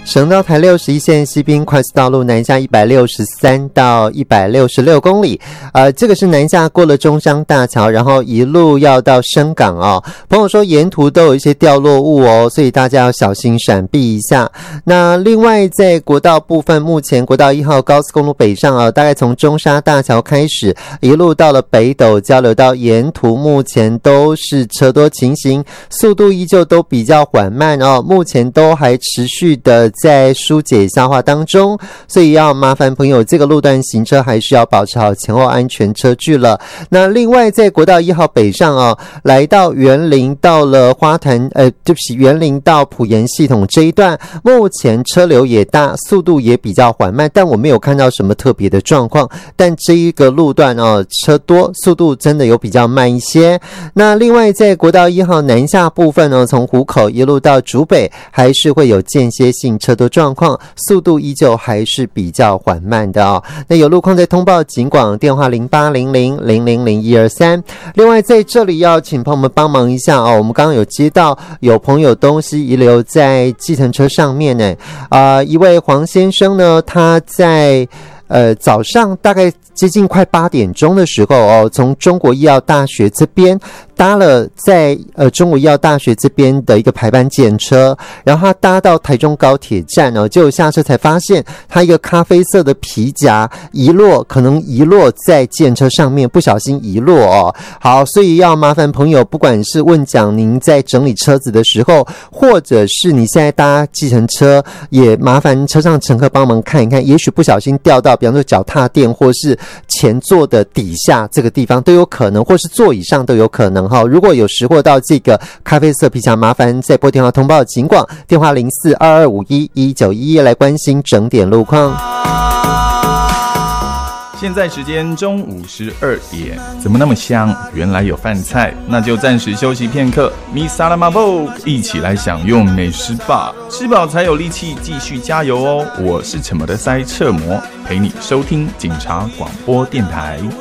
省道台61线西滨快速道路南下163到166公里，这个是南下过了中山大桥，然后一路要到深港哦。朋友说沿途都有一些掉落物哦，所以大家要小心闪避一下。那另外在国道部分，目前国道1号高速公路北上大概从中沙大桥开始，一路到了北斗交流道，沿途目前都是车多情形，速度依旧都比较缓慢哦，目前都还持续的在疏解消化当中，所以要麻烦朋友这个路段行车还是要保持好前后安全车距了。那另外在国道1号北上来到园林到了花坛对不起，园林到埔盐系统这一段，目前车流也大，速度也比较缓慢，但我没有看到什么特别的状况，但这一个路段车多，速度真的有比较慢一些。那另外在国道1号南下部分从湖口一路到竹北还是会有间歇性车多状况，速度依旧还是比较缓慢的那有路况在通报警广电话0800000123。另外在这里要请朋友们帮忙一下我们刚刚有接到有朋友东西遗留在计程车上面一位黄先生呢，他在早上大概接近快8点钟的时候从中国医药大学这边搭了在中国医药大学这边的一个排班计程车，然后他搭到台中高铁站结果下车才发现他一个咖啡色的皮夹可能遗落在计程车上面，不小心遗落好，所以要麻烦朋友，不管是问讲您在整理车子的时候，或者是你现在搭计程车，也麻烦车上乘客帮忙看一看，也许不小心掉到比方说脚踏垫或是前座的底下这个地方都有可能，或是座椅上都有可能如果有拾获到这个咖啡色皮夹，麻烦再拨电话通报警广电话0422511911来关心整点路况。 现在时间中午12点，怎么那么香？原来有饭菜，那就暂时休息片刻。Mi Salamabo， 一起来享用美食吧，吃饱才有力气继续加油哦！我是什么的塞彻摩，陪你收听警察广播电台。